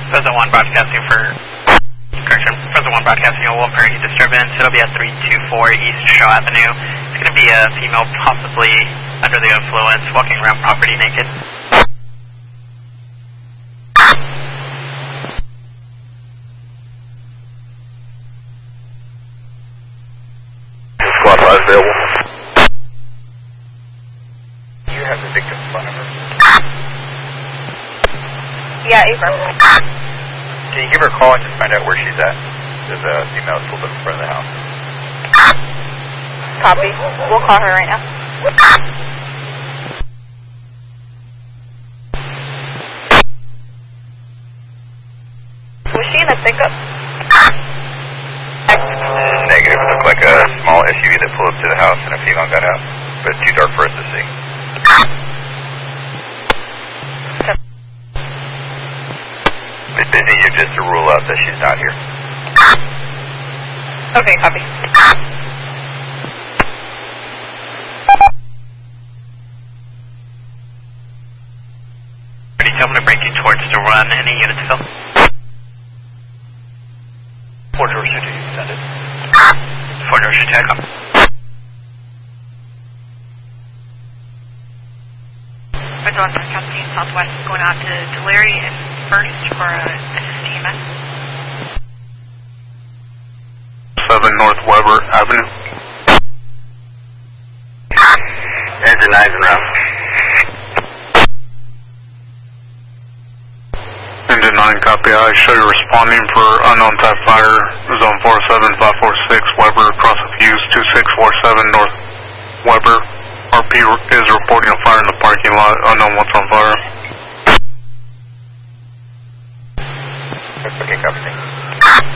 Pheasant 1 broadcasting for, correction, Pheasant 1 broadcasting a Wolf Prairie disturbance. It'll be at 324 East Shaw Avenue. It's going to be a female possibly under the influence, walking around property naked. Squad 5 available. Do you have the victim's phone number? Yeah, April. Can you give her a call and just find out where she's at? There's a female pulled up in front of the house. Copy. We'll call her right now. Was she in a pickup? Negative. It looked like a small SUV that pulled up to the house and a female got out. But it's too dark for us to see. It's busy just to rule out that she's not here. Okay, copy. Ready, tell me to break you towards the run. Any units fill? Fort George City, send it. Fort George City, copy. Red Dawn broadcasting southwest going out to Tulare and first for a TMS. 7 North Weber Avenue. Engine 9's en route. Engine 9, copy. I show you responding for unknown type fire, zone 47546, Weber, across the fuse, 2647 North Weber. RP is reporting a fire in the parking lot, unknown what's on fire. Okay, copy.